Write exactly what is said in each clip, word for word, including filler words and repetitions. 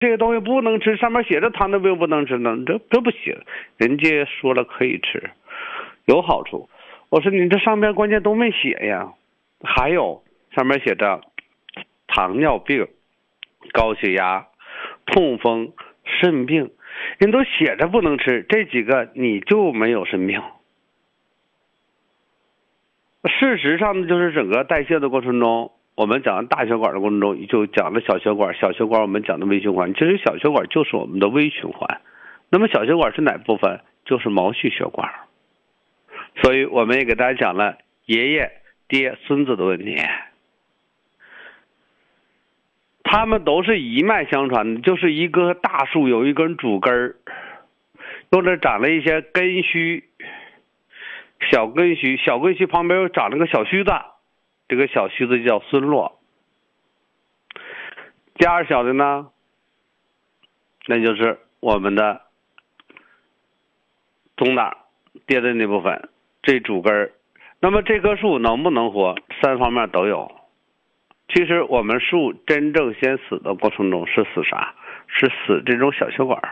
这个东西不能吃，上面写着糖尿病不能吃呢，这这不行，人家说了可以吃，有好处。我说你这上面关键都没写呀，还有上面写着糖尿病、高血压、痛风、肾病，人都写着不能吃，这几个你就没有肾病。事实上就是整个代谢的过程中，我们讲大血管的过程中就讲了小血管，小血管我们讲的微循环，其实小血管就是我们的微循环。那么小血管是哪部分？就是毛细血管。所以我们也给大家讲了爷爷、爹、孙子的问题，他们都是一脉相传的，就是一棵大树有一根主根儿，用着长了一些根须。小根须，小根须旁边又长了个小须子，这个小须子叫孙络。第二小的呢，那就是我们的中档跌的那部分，这主根。那么这棵树能不能活？三方面都有。其实我们树真正先死的过程中是死啥？是死这种小血管。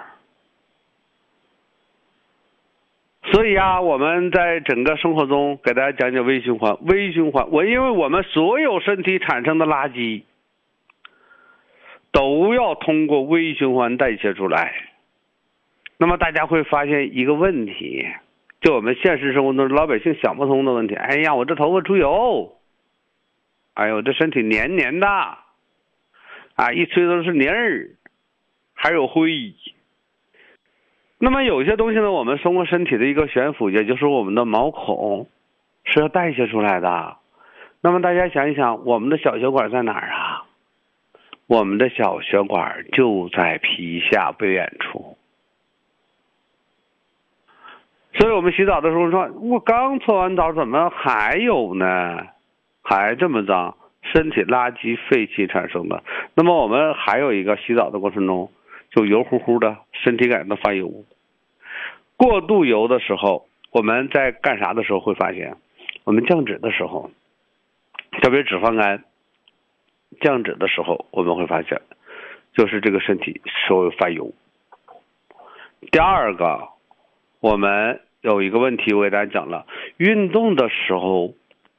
所以啊，我们在整个生活中给大家讲讲微循环。微循环，我因为我们所有身体产生的垃圾都要通过微循环代谢出来。那么大家会发现一个问题，就我们现实生活中老百姓想不通的问题。哎呀，我这头发出油，哎呦，这身体黏黏的，啊，一吹都是泥儿，还有灰。那么有些东西呢，我们通过身体的一个悬浮，也就是我们的毛孔，是要代谢出来的。那么大家想一想，我们的小血管在哪儿啊？我们的小血管就在皮下不远处。所以我们洗澡的时候说，我刚搓完澡，怎么还有呢？还这么脏，身体垃圾废气产生的。那么我们还有一个洗澡的过程中，就油乎乎的，身体感到发油。过度油的时候，我们在干啥的时候会发现，我们降脂的时候，特别脂肪肝降脂的时候，我们会发现，就是这个身体稍微发油。第二个，我们有一个问题，我给大家讲了，运动的时候，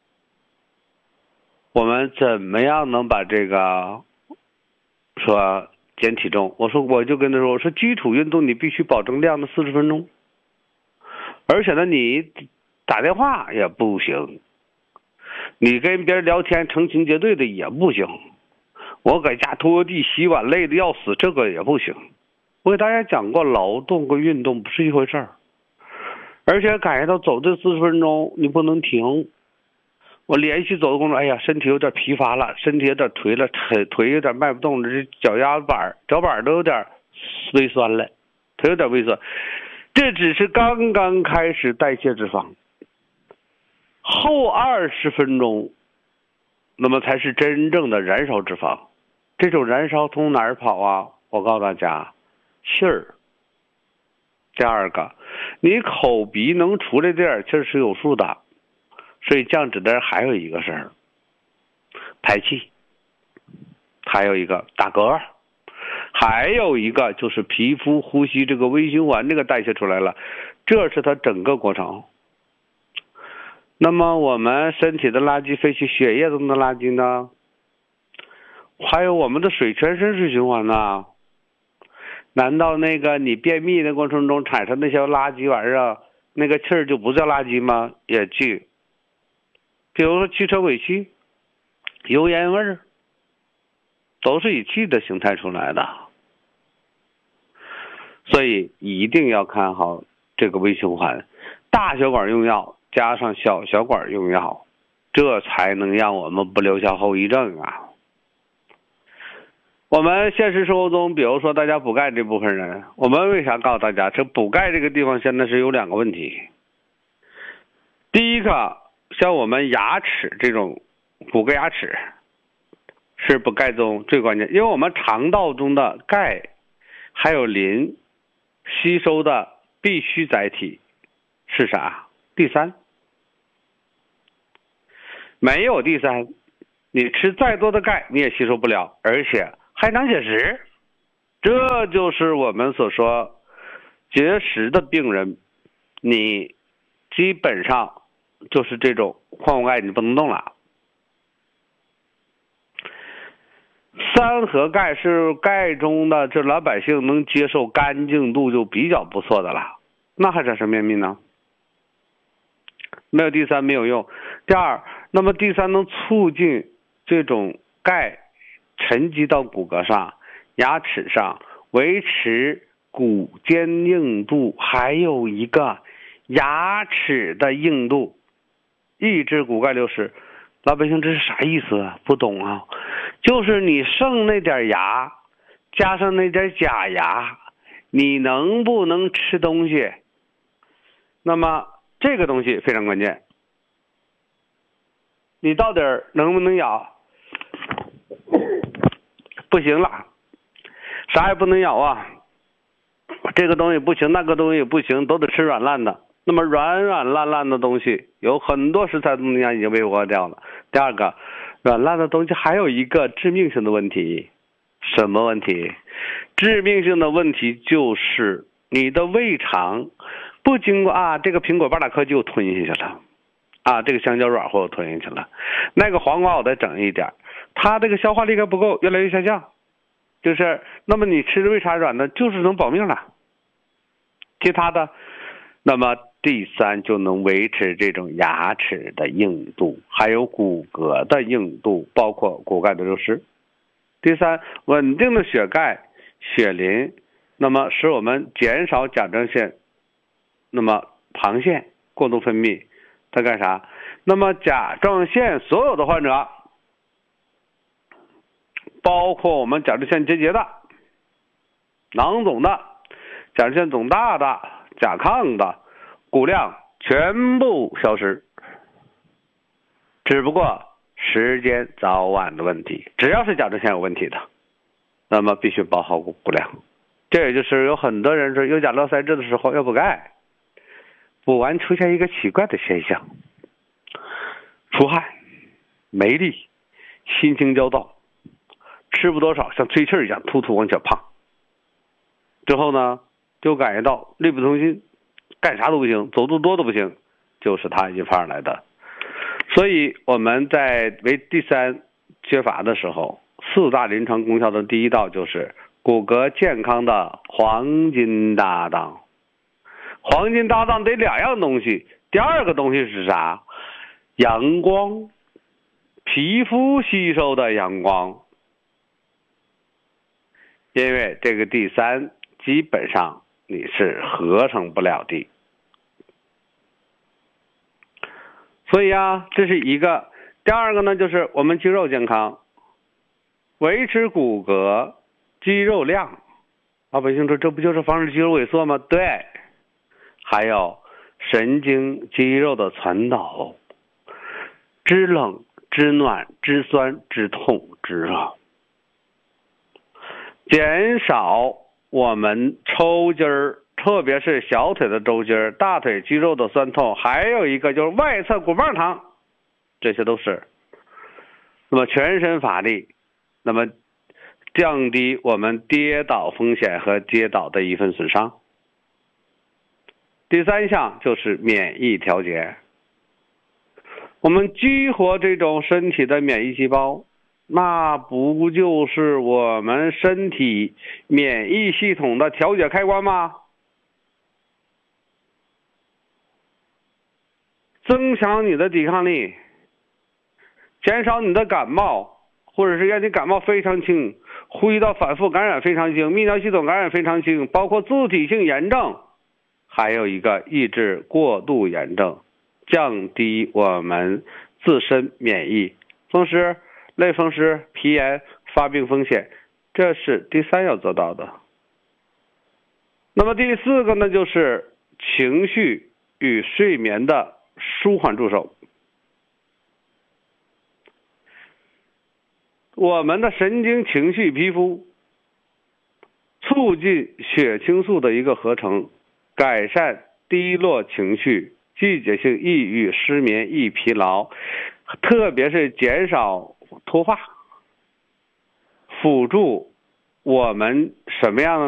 我们怎么样能把这个说减体重？我说我就跟他说，我说基础运动你必须保证量的四十分钟，而且呢，你打电话也不行，你跟别人聊天成群结队的也不行，我搁家拖地洗碗累的要死，这个也不行。我给大家讲过，劳动跟运动不是一回事儿，而且感觉到走这四十分钟你不能停。我连续走的工作，哎呀，身体有点疲乏了，身体有点颓了，腿腿有点迈不动了，这脚丫子板脚板都有点微酸了，腿有点微酸。这只是刚刚开始代谢脂肪，后二十分钟，那么才是真正的燃烧脂肪。这种燃烧从哪儿跑啊？我告诉大家，气儿。第二个，你口鼻能出来这点气儿是有数的。所以降脂的人还有一个事儿，排气，还有一个打嗝，还有一个就是皮肤呼吸这个微循环这个代谢出来了，这是它整个过程。那么我们身体的垃圾废气，血液中的垃圾呢？还有我们的水全身是循环呢？难道那个你便秘的过程中产生那些垃圾玩意儿，那个气儿就不叫垃圾吗？也去。比如说汽车尾气、油烟味儿，都是以气的形态出来的。所以一定要看好这个微循环，大血管用药加上小血管用药，这才能让我们不留下后遗症啊。我们现实生活中，比如说大家补钙这部分人，我们为啥告诉大家，这补钙这个地方现在是有两个问题。第一个，像我们牙齿这种补个牙齿是补钙中最关键，因为我们肠道中的钙还有磷吸收的必须载体是啥？第三，没有第三，你吃再多的钙你也吸收不了，而且还长结石。 这就是我们所说结石的病人，你基本上就是这种矿物钙你不能动了。三合钙是钙中的这老百姓能接受干净度就比较不错的了，那还产生便秘呢？没有第三没有用。第二，那么第三能促进这种钙沉积到骨骼上、牙齿上，维持骨坚硬度，还有一个牙齿的硬度，抑制骨钙流失。老百姓这是啥意思啊？不懂啊。就是你剩那点牙加上那点假牙，你能不能吃东西？那么这个东西非常关键，你到底能不能咬？不行了，啥也不能咬啊，这个东西不行，那个东西不行，都得吃软烂的。那么软软烂烂的东西有很多食材东西已经被剥掉了。第二个，软烂的东西还有一个致命性的问题，什么问题？致命性的问题就是你的胃肠不经过啊，这个苹果巴拉克就吞下去了，啊，这个香蕉软和我吞下去了，那个黄瓜我再整一点，它这个消化力还不够，越来越下降，就是那么你吃的胃肠软的，就是能保命了。其他的，那么第三就能维持这种牙齿的硬度，还有骨骼的硬度，包括骨钙的流失。第三，稳定的血钙、血磷，那么使我们减少甲状腺，那么旁腺过度分泌，它干啥？那么甲状腺所有的患者，包括我们甲状腺结节的、囊肿的、甲状腺肿大的、甲亢的，骨量全部消失，只不过时间早晚的问题。只要是甲状腺有问题的，那么必须保好骨量。这也就是有很多人说有甲状腺质的时候要补钙，补完出现一个奇怪的现象，出汗、没力、心情焦躁，吃不多少像吹气一样突突往前胖，之后呢就感觉到力不从心，干啥都不行，走路多都不行，就是它引发而来的。所以我们在为第三缺乏的时候，四大临床功效的第一道就是骨骼健康的黄金搭档。黄金搭档得两样东西，第二个东西是啥？阳光，皮肤吸收的阳光。因为这个第三基本上你是合成不了的。所以啊，这是一个。第二个呢，就是我们肌肉健康，维持骨骼肌肉量。老百姓说这不就是防止肌肉萎缩吗？对。还有神经肌肉的传导，知冷知暖知酸知痛知热，减少我们抽筋儿，特别是小腿的抽筋儿、大腿肌肉的酸痛，还有一个就是外侧骨棒疼，这些都是。那么全身乏力，那么降低我们跌倒风险和跌倒的一份损伤。第三项就是免疫调节，我们激活这种身体的免疫细胞，那不就是我们身体免疫系统的调节开关吗？增强你的抵抗力，减少你的感冒，或者是让你感冒非常轻，呼吸道反复感染非常轻，泌尿系统感染非常轻，包括自体性炎症，还有一个抑制过度炎症，降低我们自身免疫风湿、类风湿、皮炎发病风险，这是第三要做到的。那么第四个呢，就是情绪与睡眠的舒缓助手。我们的神经、情绪、皮肤促进血清素的一个合成，改善低落情绪、季节性抑郁、失眠、易疲劳，特别是减少脱发，辅助我们什么样的